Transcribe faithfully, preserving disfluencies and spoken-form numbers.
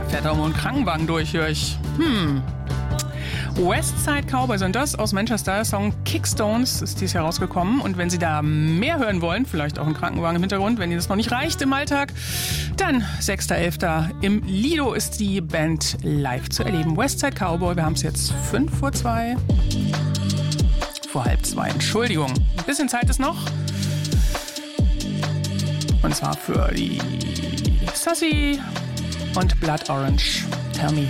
fährt da immer ein Krankenwagen durch, höre ich. Hm. Westside Cowboy sind das aus Manchester. Song Kickstones ist dieses Jahr rausgekommen. Und wenn Sie da mehr hören wollen, vielleicht auch ein Krankenwagen im Hintergrund, wenn Ihnen das noch nicht reicht im Alltag, dann sechster elfter im Lido ist die Band live zu erleben. Westside Cowboy, wir haben es jetzt fünf vor zwei. Vor halb zwei, Entschuldigung. Ein bisschen Zeit ist noch. Und zwar für die Sassy und Blood Orange. Tell me